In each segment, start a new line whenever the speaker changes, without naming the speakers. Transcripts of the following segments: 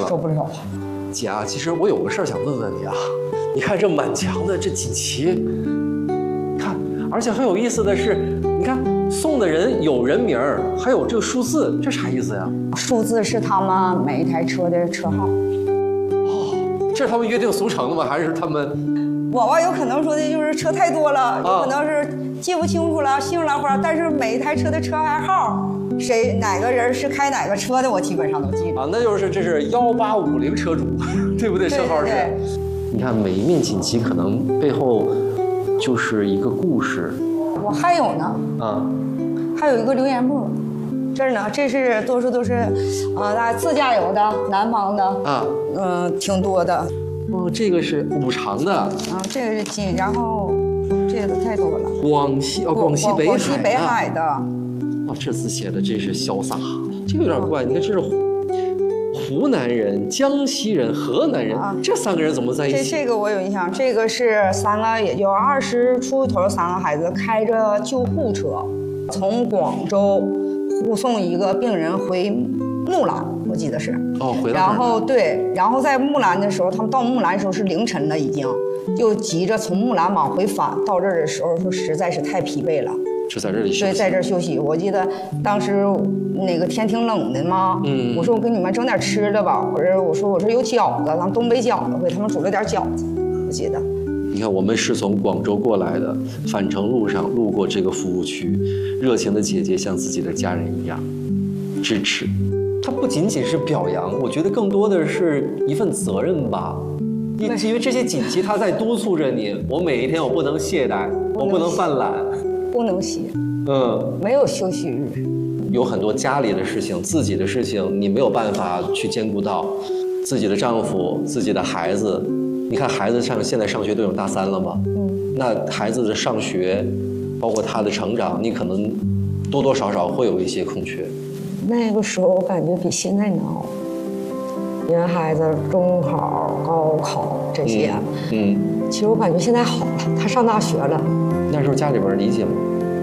受不了啊。
姐啊，其实我有个事儿想问问你啊，你看这满墙的这锦旗，看，而且很有意思的是，你看送的人有人名儿，还有这个数字，这啥意思呀？
数字是他们每一台车的车号。
哦，这是他们约定俗成的吗？还是他们？
我吧，有可能说的就是车太多了，有可能是记不清楚了姓了或，但是每一台车的车牌号，哪个人是开哪个车的，我基本上都记着。
啊，那就是这是1850车主，对不对？车号是。你看每一面锦旗可能背后就是一个故事。
我还有呢，还有一个留言簿，这儿呢，这是多数都是，大家自驾游的南方的啊，挺多的。
哦，这个是五常的，
这个是金，然后这个太多了。
广西
北海的。
哇，这字写的真是潇洒，这个有点怪。你看，这是湖南人、江西人、河南人，这3个人怎么在一起？
这个我有印象，这个是3个也就20出头3个孩子开着救护车，从广州护送一个病人回木兰，我记得是。
回来。
然后然后在木兰的时候，他们到木兰的时候是凌晨了，已经又急着从木兰往回返，到这儿的时候说实在是太疲惫了。
就在这里休息。
对，在这儿休息。我记得当时那个天挺冷的嘛，我说我给你们整点吃的吧，或者我说有饺子，咱们东北饺子，给他们煮了点饺子。我记得。
你看，我们是从广州过来的，返程路上路过这个服务区，热情的姐姐像自己的家人一样支持。它不仅仅是表扬，我觉得更多的是一份责任吧。因为这些锦旗它在督促着你，我每一天我不能懈怠，我不能犯懒。
不能歇，没有休息日。
有很多家里的事情、自己的事情，你没有办法去兼顾到，自己的丈夫、自己的孩子。你看孩子现在上学都有大3了嘛，那孩子的上学，包括他的成长，你可能多多少少会有一些空缺。
那个时候我感觉比现在难熬，因为孩子中考、高考这些，其实我感觉现在好了，他上大学了。
那时候家里边理解吗？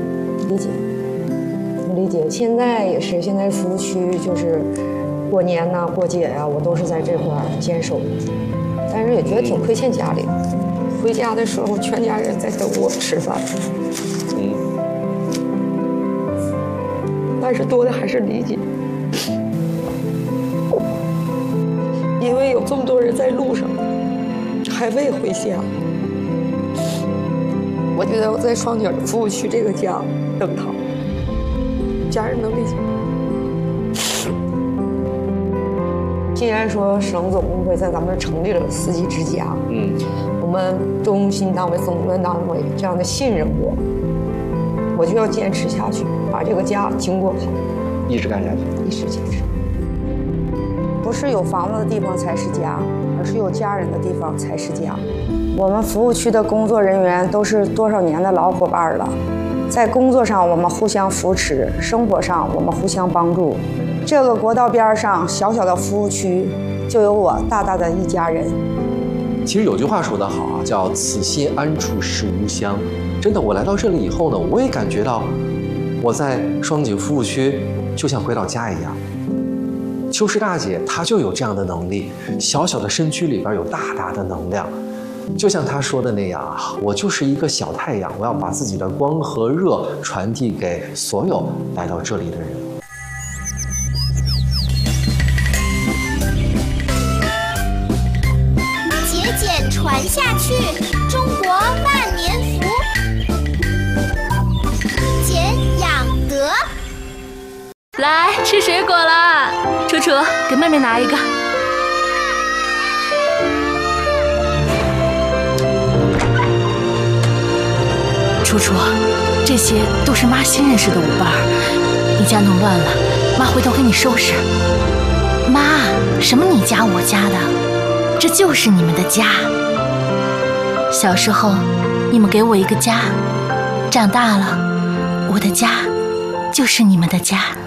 理解。现在也是，现在服务区就是过年呐、过节呀，我都是在这块坚守。但是也觉得挺亏欠家里的。回家的时候，全家人在等我吃饭。但是多的还是理解，因为有这么多人在路上，还未回家。我觉得我在双井服务区这个家等他，家人能理解。既然说省总工会在咱们这成立了司机之家，我们中心单位、总论单位这样的信任我就要坚持下去，把这个家经过好，
一直干下去，
一直坚持。不是有房子的地方才是家，而是有家人的地方才是家。我们服务区的工作人员都是多少年的老伙伴了，在工作上我们互相扶持，生活上我们互相帮助。这个国道边上小小的服务区，就有我大大的一家人。
其实有句话说得好啊，叫此心安处是吾乡。真的，我来到这里以后呢，我也感觉到我在双井服务区就像回到家一样。秋实大姐她就有这样的能力，小小的身躯里边有大大的能量。就像她说的那样啊，我就是一个小太阳，我要把自己的光和热传递给所有来到这里的人。
节俭传下去，中国万年福。俭养德。
来吃水果了，楚楚给妹妹拿一个。楚楚，这些都是妈新认识的舞伴儿，你家弄乱了，妈回头给你收拾。妈，什么你家我家的，这就是你们的家。小时候，你们给我一个家，长大了，我的家就是你们的家。